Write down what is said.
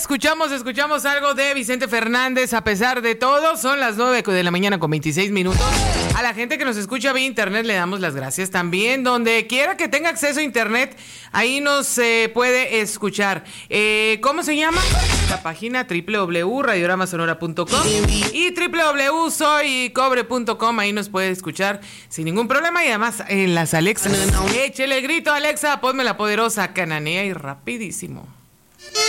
escuchamos algo de Vicente Fernández. A pesar de todo, son las 9 de la mañana con 26 minutos. A la gente que nos escucha vía internet le damos las gracias también. Donde quiera que tenga acceso a internet, ahí nos puede escuchar. ¿Cómo se llama? La página www.radiogramasonora.com y www.soycobre.com. Ahí nos puede escuchar sin ningún problema. Y además en las Alexas. Échele grito, Alexa, ponme la poderosa Cananea y rapidísimo.